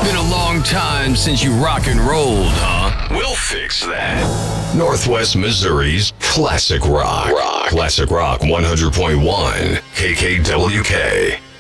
Been a long time since you rock and rolled, huh? We'll fix that. Northwest Missouri's Classic Rock. Classic Rock 100.1 KKWK.